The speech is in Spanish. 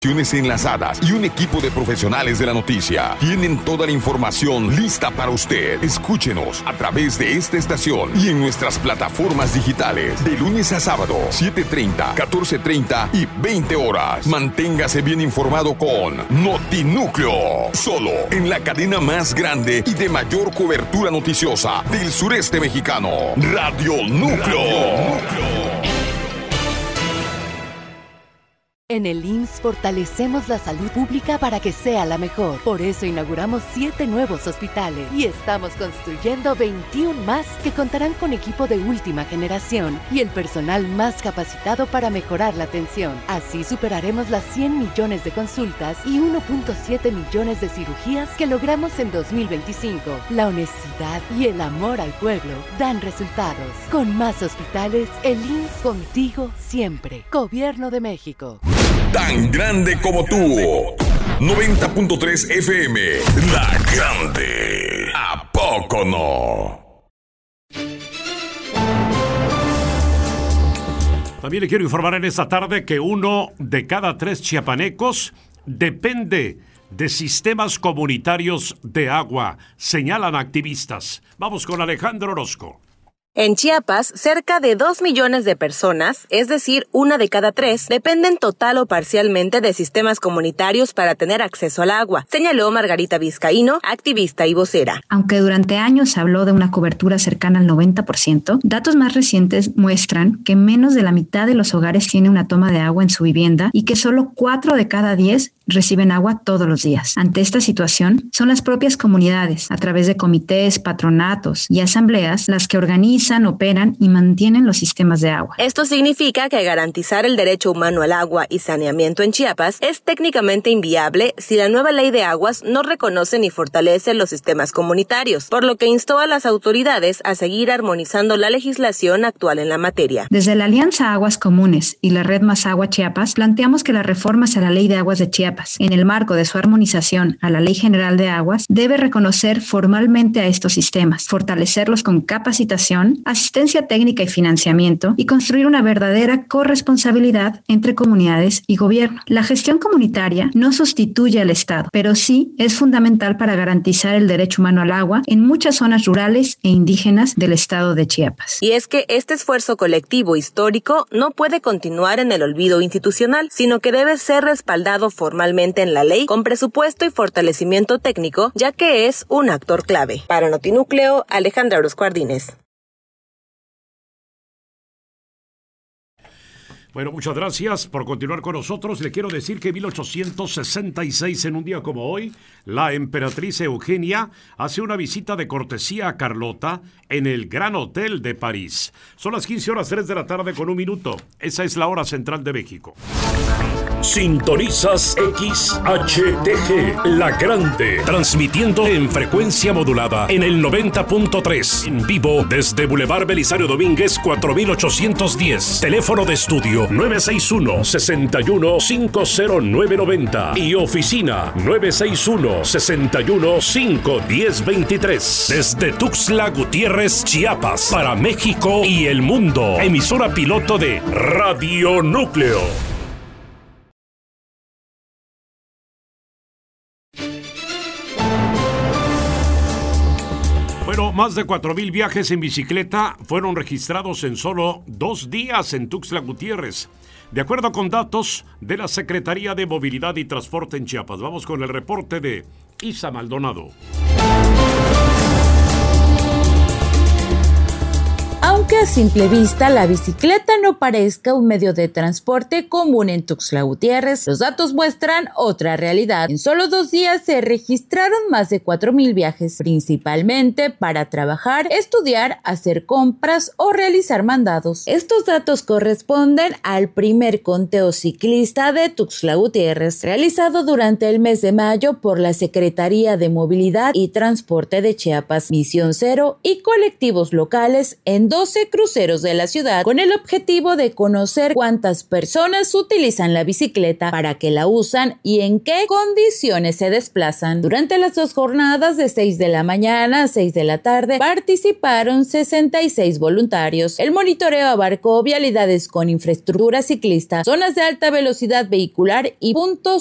Enlazadas y un equipo de profesionales de la noticia tienen toda la información lista para usted. Escúchenos a través de esta estación y en nuestras plataformas digitales de lunes a sábado, 7:30, 14:30 y 20 horas. Manténgase bien informado con Notinúcleo, solo en la cadena más grande y de mayor cobertura noticiosa del sureste mexicano, Radio Núcleo. En el IMSS fortalecemos la salud pública para que sea la mejor. Por eso inauguramos 7 nuevos hospitales y estamos construyendo 21 más que contarán con equipo de última generación y el personal más capacitado para mejorar la atención. Así superaremos las 100 millones de consultas y 1.7 millones de cirugías que logramos en 2025. La honestidad y el amor al pueblo dan resultados. Con más hospitales, el IMSS contigo siempre. Gobierno de México. Tan grande como tú. 90.3 FM. La Grande. ¿A poco no? También le quiero informar en esta tarde que 1 de cada 3 chiapanecos depende de sistemas comunitarios de agua, señalan activistas. Vamos con Alejandro Orozco. En Chiapas, cerca de 2 millones de personas, es decir, 1 de cada 3, dependen total o parcialmente de sistemas comunitarios para tener acceso al agua, señaló Margarita Vizcaíno, activista y vocera. Aunque durante años se habló de una cobertura cercana al 90%, datos más recientes muestran que menos de la mitad de los hogares tiene una toma de agua en su vivienda y que solo 4 de cada 10 reciben agua todos los días. Ante esta situación, son las propias comunidades, a través de comités, patronatos y asambleas, las que organizan, operan y mantienen los sistemas de agua. Esto significa que garantizar el derecho humano al agua y saneamiento en Chiapas es técnicamente inviable si la nueva ley de aguas no reconoce ni fortalece los sistemas comunitarios, por lo que instó a las autoridades a seguir armonizando la legislación actual en la materia. Desde la Alianza Aguas Comunes y la Red Más Agua Chiapas, planteamos que las reformas a la Ley de Aguas de Chiapas, en el marco de su armonización a la Ley General de Aguas, debe reconocer formalmente a estos sistemas, fortalecerlos con capacitación, asistencia técnica y financiamiento y construir una verdadera corresponsabilidad entre comunidades y gobierno. La gestión comunitaria no sustituye al Estado, pero sí es fundamental para garantizar el derecho humano al agua en muchas zonas rurales e indígenas del estado de Chiapas. Y es que este esfuerzo colectivo histórico no puede continuar en el olvido institucional, sino que debe ser respaldado formalmente en la ley con presupuesto y fortalecimiento técnico, ya que es un actor clave. Para Notinúcleo, Alejandra Orozco Ardínez. Bueno, muchas gracias por continuar con nosotros. Le quiero decir que en 1866, en un día como hoy, la emperatriz Eugenia hace una visita de cortesía a Carlota en el Gran Hotel de París. Son las 15:03 de la tarde con 1 minuto. Esa es la hora central de México. Sintonizas XHTG, La Grande, transmitiendo en frecuencia modulada en el 90.3, en vivo desde Boulevard Belisario Domínguez 4810, teléfono de estudio 961-61-50990 y oficina 961-61-51023, desde Tuxtla Gutiérrez, Chiapas, para México y el mundo, emisora piloto de Radio Núcleo. Bueno, más de 4,000 viajes en bicicleta fueron registrados en solo 2 días en Tuxtla Gutiérrez, de acuerdo con datos de la Secretaría de Movilidad y Transporte en Chiapas. Vamos con el reporte de Isa Maldonado. Aunque a simple vista la bicicleta no parezca un medio de transporte común en Tuxtla Gutiérrez, los datos muestran otra realidad. En solo 2 días se registraron más de 4,000 viajes, principalmente para trabajar, estudiar, hacer compras o realizar mandados. Estos datos corresponden al primer conteo ciclista de Tuxtla Gutiérrez, realizado durante el mes de mayo por la Secretaría de Movilidad y Transporte de Chiapas, Misión Cero y colectivos locales en 2 12 cruceros de la ciudad con el objetivo de conocer cuántas personas utilizan la bicicleta, para qué la usan y en qué condiciones se desplazan. Durante las 2 jornadas de 6 de la mañana a 6 de la tarde participaron 66 voluntarios. El monitoreo abarcó vialidades con infraestructura ciclista, zonas de alta velocidad vehicular y puntos